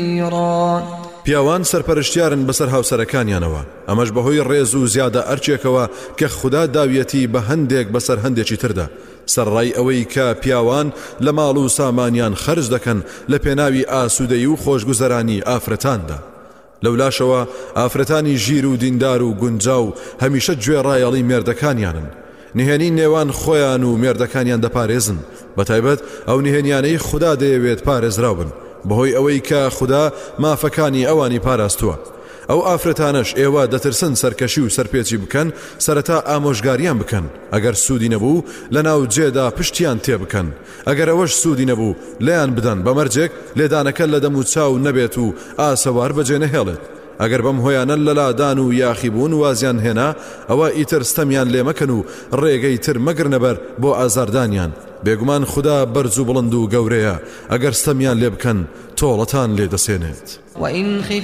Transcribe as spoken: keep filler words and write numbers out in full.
پیاوان سەرپەرشتیارن بەسەر هاوسەرەکانیانەوە، ئەمەش بەهۆی ڕێز و زیادە ئەرچێکەوە کە خوددا داویەتی بە هەندێک بەسەر هەندێکی تردا، سەرڕای ئەوەی کە پیاوان لە ماڵ و سامانیان خەرج دەکەن لە پێناوی ئاسوودەیی و خۆشگوزەرانی ئافرەتاندا. لەولاشەوە ئافرەتانی ژیر و دیندار و گونجاو هەمیشە گوێڕایەڵی مێردەکانیانن، نهێنی نێوان خۆیان و مێردەکانیان دەپارێزن، بەتایبەت ئەو نهێنیانەی خوددا دەیەوێت پارێزراون بەهۆی ئەوەی کە خوددا مافەکانی ئەوانی پاراستووە. ئەو ئافرەتانەش ئێوە دەترسن سەرکەشی و سەرپێچی بکەن، سەرەتا ئامۆژگاریان بکەن، ئەگەر سوودی نەبوو لە ناو جێدا پشتیان تێ بکەن، ئەگەر ئەوەش سوودی نەبوو لێیان بدەن بەمەرجێک لێدانەکە لە دەم و چاو نەبێت و ئاسەوار بەجێ نەهێڵێت. ئەگەر بەم هۆیانە لە لادان و یاخیبوون وازیان هێنا، ئەوە ئیتر ستەمیان لێ مەکەن و ڕێگەی تر مەگرنەبەر بۆ ئازاردانیان. بێگومان خوددا بەرز و بڵند و گەورەیە، ئەگەر ستەمیان لێ بکەن تۆڵەتان لێ دەسێنێت.